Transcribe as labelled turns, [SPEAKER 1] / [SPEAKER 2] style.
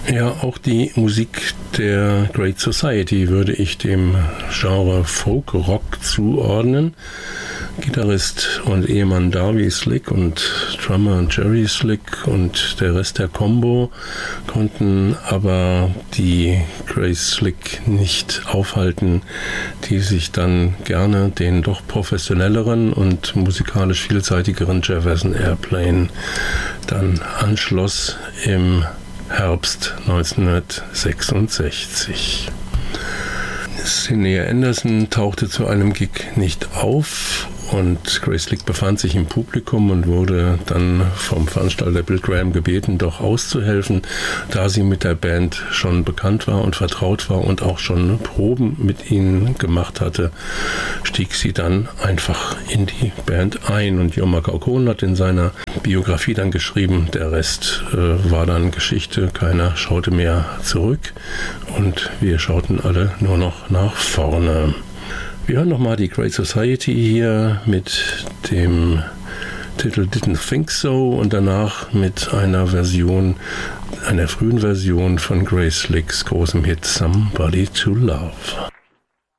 [SPEAKER 1] Ja, auch die Musik der Great Society würde ich dem Genre Folk-Rock zuordnen. Gitarrist und Ehemann Darby Slick und Drummer Jerry Slick und der Rest der Combo konnten aber die Grace Slick nicht aufhalten, die sich dann gerne den doch professionelleren und musikalisch vielseitigeren Jefferson Airplane dann anschloss im Herbst 1966. Sinéad Anderson tauchte zu einem Gig nicht auf und Grace Slick befand sich im Publikum und wurde dann vom Veranstalter Bill Graham gebeten, doch auszuhelfen. Da sie mit der Band schon bekannt war und vertraut war und auch schon Proben mit ihnen gemacht hatte, stieg sie dann einfach in die Band ein. Und Jorma Kaukonen hat in seiner Biografie dann geschrieben, der Rest war dann Geschichte, keiner schaute mehr zurück und wir schauten alle nur noch nach vorne. Wir hören nochmal die Great Society hier mit dem Titel Didn't Think So und danach mit einer frühen Version von Grace Slicks großem Hit Somebody to Love.